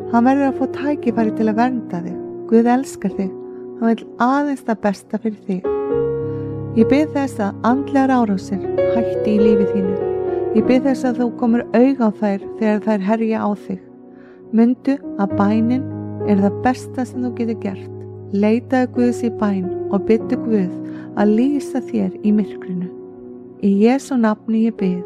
Hann verður að fá tækifæri til að vernda þig. Guð elskar þig. Hann vill aðeins það besta fyrir þig. Ég bið þess að andlegar árásir hætti í lífi þínu. Ég bið þess að þú komur auga á þær þegar þær herja á þig. Mundu að bænin það besta sem þú getur gert. Leitaðu Guðs í bæn og biddu Guð að lýsa þér í myrkrinu. Í Jesú nafni ég bið.